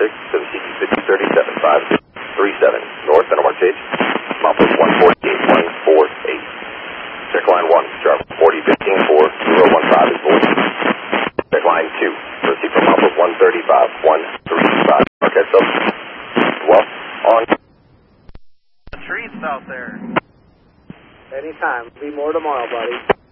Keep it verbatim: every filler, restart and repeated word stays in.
six to the C Q fifty thirty-seven, five three seven, north center mark change, Muffler one forty-eight, one four eight. Check line one, Charlie, forty fifteen, four zero one five is void. Check line two, proceed from Muffler one thirty-five, one three five. Okay, so, well, on. The trees out there. Anytime. Be more tomorrow, buddy.